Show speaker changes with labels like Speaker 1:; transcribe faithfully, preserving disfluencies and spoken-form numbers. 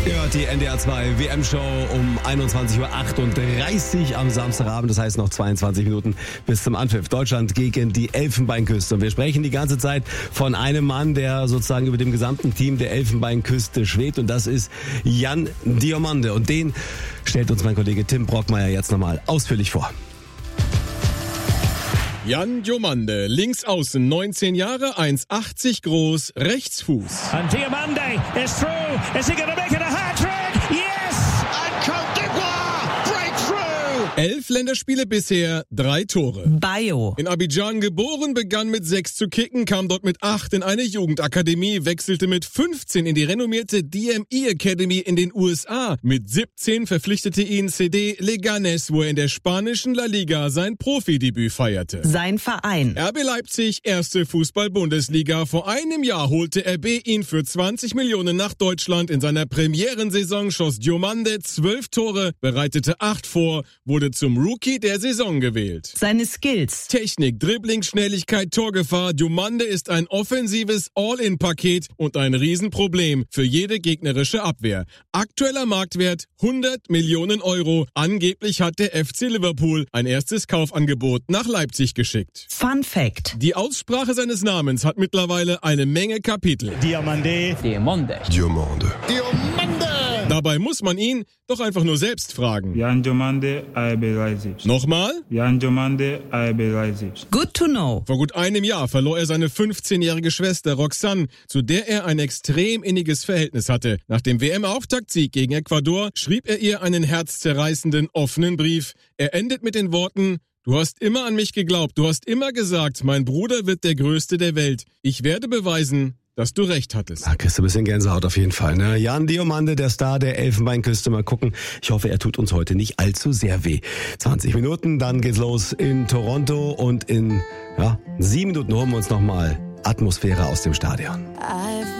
Speaker 1: Ihr hört die N D R zwei W M-Show um einundzwanzig Uhr achtunddreißig am Samstagabend. Das heißt noch zweiundzwanzig Minuten bis zum Anpfiff. Deutschland gegen die Elfenbeinküste. Und wir sprechen die ganze Zeit von einem Mann, der sozusagen über dem gesamten Team der Elfenbeinküste schwebt. Und das ist Yann Diomande. Und den stellt uns mein Kollege Tim Brockmeier jetzt nochmal ausführlich vor.
Speaker 2: Yann Diomande, links außen, neunzehn Jahre, eins Komma achtzig groß, Rechtsfuß.
Speaker 3: And Diomande is through. Is he going to make it a hat-trick? Yes!
Speaker 4: And Côte d'Ivoire breakthrough!
Speaker 2: Elf Länderspiele bisher, drei Tore.
Speaker 5: Bayo.
Speaker 2: In Abidjan geboren, begann mit sechs zu kicken, kam dort mit acht in eine Jugendakademie, wechselte mit fünfzehn in die renommierte D M E Academy in den U S A. Mit siebzehn verpflichtete ihn C D Leganés, wo er in der spanischen La Liga sein Profidebüt feierte.
Speaker 5: Sein Verein.
Speaker 2: R B Leipzig, erste Fußball-Bundesliga. Vor einem Jahr holte R B ihn für zwanzig Millionen nach Deutschland. In seiner Premierensaison schoss Diomande zwölf Tore, bereitete acht vor, wurde zum Rookie der Saison gewählt.
Speaker 5: Seine Skills.
Speaker 2: Technik, Dribbling, Schnelligkeit, Torgefahr. Diomande ist ein offensives All-in-Paket und ein Riesenproblem für jede gegnerische Abwehr. Aktueller Marktwert hundert Millionen Euro. Angeblich hat der F C Liverpool ein erstes Kaufangebot nach Leipzig geschickt.
Speaker 5: Fun Fact.
Speaker 2: Die Aussprache seines Namens hat mittlerweile eine Menge Kapitel.
Speaker 3: Diomande.
Speaker 6: Diomande.
Speaker 1: Diomande.
Speaker 4: Diomande!
Speaker 2: Dabei muss man ihn doch einfach nur selbst fragen.
Speaker 7: Yann Diomande, R B Leipzig.
Speaker 2: Nochmal?
Speaker 7: Yann Diomande, R B Leipzig.
Speaker 5: Good to know.
Speaker 2: Vor gut einem Jahr verlor er seine fünfzehnjährige Schwester Roxanne, zu der er ein extrem inniges Verhältnis hatte. Nach dem W M-Auftaktsieg gegen Ecuador schrieb er ihr einen herzzerreißenden, offenen Brief. Er endet mit den Worten: Du hast immer an mich geglaubt, du hast immer gesagt, mein Bruder wird der Größte der Welt. Ich werde beweisen, dass du recht hattest.
Speaker 1: Da kriegst du ein bisschen Gänsehaut auf jeden Fall. Ne? Yann Diomande, der Star der Elfenbeinküste. Mal gucken. Ich hoffe, er tut uns heute nicht allzu sehr weh. zwanzig Minuten, dann geht's los in Toronto und in ja, sieben Minuten holen wir uns nochmal Atmosphäre aus dem Stadion.